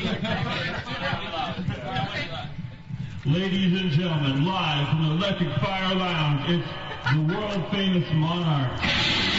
Ladies and gentlemen, live from the Electric Fire Lounge, it's the world-famous Monarch.